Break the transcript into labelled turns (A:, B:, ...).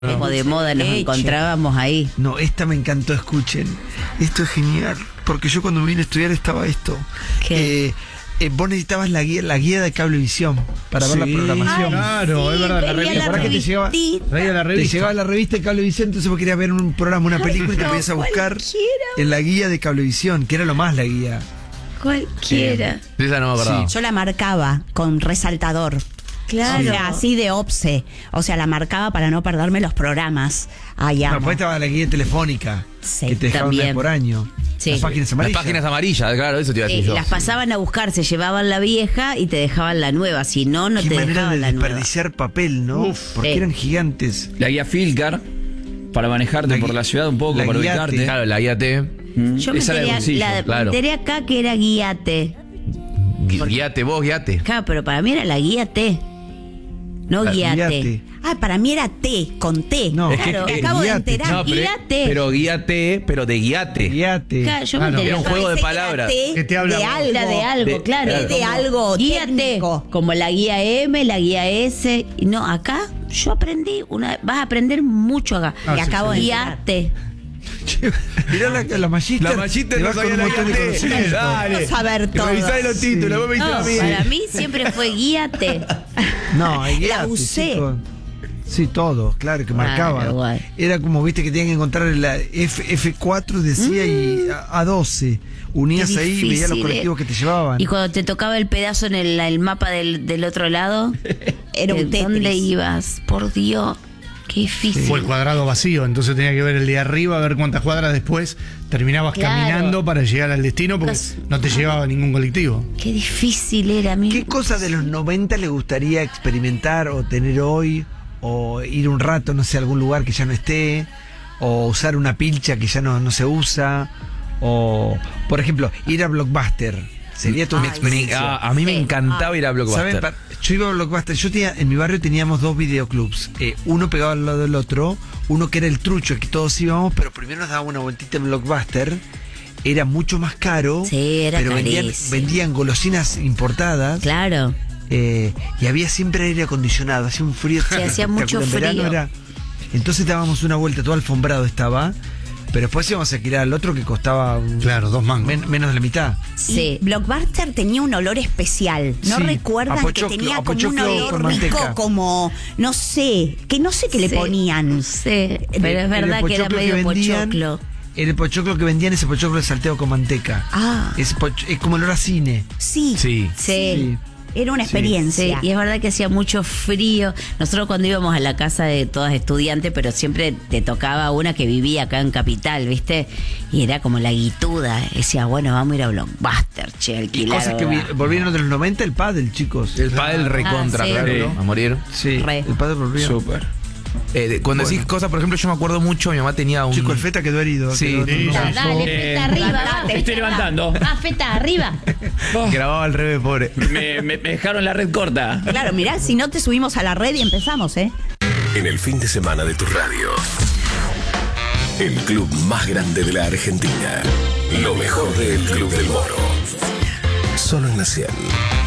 A: Como de moda nos encontrábamos ahí.
B: No, esta me encantó, escuchen. Esto es genial, porque yo cuando me vine a estudiar estaba esto.
A: ¿Qué?
B: Vos necesitabas la guía de Cablevisión para ver la programación.
C: Claro, es verdad, la revista.
B: ¿Para qué te llegaba?
C: Traía la
B: Te
C: revista.
B: llegaba la revista de Cablevisión, entonces vos querías ver un programa, una película y te podías a buscar en la guía de Cablevisión, que era lo más la guía.
A: Cualquiera.
D: De esa no me acordaba.
B: Sí.
E: Yo la marcaba con resaltador.
A: Claro.
E: O sea, así de obse. O sea, la marcaba para no perderme los programas. Ay,
B: No,
E: amo.
B: después estaba la guía telefónica,
E: Sí,
B: que te dejaban
A: también.
B: ver por año.
A: Sí.
B: Las páginas
D: Las
B: amarillas.
D: páginas amarillas, claro, eso te iba a decir yo.
A: Las pasaban a buscar, se llevaban la vieja y te dejaban la nueva. Si no, no
B: Qué
A: te
B: manera de
A: dejaban la nueva.
B: desperdiciar papel, ¿no? Porque
A: sí.
B: eran gigantes.
F: La guía Filcar, para manejarte por la ciudad un poco,
B: la
F: para
B: guía
F: ubicarte.
B: T.
D: Claro, la guía T.
A: Yo me
F: Esa era de bolsillo,
A: me
D: claro.
A: enteré acá que era guía T.
D: Guíate vos, guíate.
A: Claro, pero para mí era la guía T. No
B: La
A: guía
B: guía
A: T.
B: T.
E: Ah, para mí era T, con T.
B: No,
A: Claro,
E: Me acabo de
B: guíate.
E: enterar.
D: No,
A: Guíate.
D: pero guíate, pero de guíate.
B: Guíate.
A: Claro, yo me enteré.
D: Era un juego de
E: Pensé que era
D: palabras.
E: T
C: Que te habla
E: de
C: más.
E: algo.
A: Era de algo, claro.
E: De algo
A: Guía T,
E: técnico.
A: como la guía M, la guía S. Y no, acá yo aprendí vas a aprender mucho acá.
C: Ah,
A: y
C: sí,
A: acabo
E: sí.
A: de guía T.
B: Mirá la mallita.
D: La mallita
B: te
D: no
B: vas con
D: sabía
B: un
D: la
B: montón de
D: guía T.
B: conocimiento.
D: Dale.
E: Vamos a ver todo.
D: Revisá los títulos, vos me
A: No,
D: diste a mí.
A: para mí siempre fue guía T.
B: No, hay guíate,
E: usé.
B: chicos. Sí, todo, claro, que marcaba.
A: guay.
B: Era como, viste, que tenían que encontrar la F4, decía, y A12. Unías
A: Qué
B: ahí y veías los
A: difícil,
B: colectivos que te llevaban.
A: Y cuando te tocaba el pedazo en el mapa del otro lado,
E: Era un Tetris.
A: ¿dónde ibas? Por Dios, qué difícil.
C: Fue el cuadrado vacío, entonces tenía que ver el de arriba, ver cuántas cuadras después terminabas
A: Claro.
C: caminando para llegar al destino porque no te llevaba ningún colectivo.
A: Qué difícil era a mí.
B: ¿Qué cosa de los 90 le gustaría experimentar o tener hoy? O ir un rato, no sé, a algún lugar que ya no esté, o usar una pilcha que ya no se usa, o, por ejemplo, ir a Blockbuster. Sería tu experiencia.
D: A mí me encantaba ir a Blockbuster.
B: ¿Saben? Yo iba a Blockbuster. En mi barrio teníamos dos videoclubs. Uno pegado al lado del otro. Uno que era el trucho, que todos íbamos, pero primero nos daba una vueltita en Blockbuster. Era mucho más caro.
A: Sí, era
B: pero
A: carísimo.
B: vendían golosinas importadas.
A: Claro.
B: Y había siempre aire acondicionado, hacía un frío.
A: Sí, hacía mucho
B: espectacular. En verano
A: frío.
B: Entonces dábamos una vuelta, todo alfombrado estaba, pero después íbamos a alquilar al otro que costaba
C: Claro, 2 mangos.
B: menos de la mitad.
A: Sí.
E: Y Blockbuster tenía un olor especial. ¿No
B: Sí,
E: recuerdan
B: a
E: que
B: pochoclo,
E: tenía
B: a
E: como un
B: pochoclo
E: olor
B: con manteca.
E: rico, como, no sé qué le
A: Sí,
E: ponían?
A: No sé, pero es verdad que era medio pochoclo.
B: El pochoclo que vendían, ese pochoclo de salteo con manteca.
E: Ah,
B: Es como olor a cine.
E: sí,
D: Sí.
A: Sí.
E: era una
A: Sí,
E: experiencia.
A: y es verdad que hacía mucho frío. Nosotros cuando íbamos a la casa de todas estudiantes, pero siempre te tocaba una que vivía acá en Capital, ¿viste? Y era como la guituda. Decía, bueno, vamos a ir a Blockbuster, che,
B: Y
A: alquilar.
B: cosas que volvieron de los 90, el pádel, chicos.
D: El pádel recontra,
A: Ah, sí.
D: claro, a morir.
B: Sí,
A: Re.
B: el pádel volvió.
F: Súper.
D: Cuando decís cosas, por ejemplo, yo me acuerdo mucho, mi mamá tenía un...
B: Chico, el feta quedó herido.
D: Sí.
B: quedó-
C: Sí.
A: Dale, dale, feta arriba.
E: levantate.
A: va,
F: Estoy
A: feta,
F: levantando.
A: va, feta arriba.
D: Grababa al revés, pobre.
F: Me dejaron la red corta.
E: Claro, mirá, si no te subimos a la red y empezamos, ¿eh?
G: En el fin de semana de tu radio. El club más grande de la Argentina. Lo mejor del Club del Moro. Solo en la 100.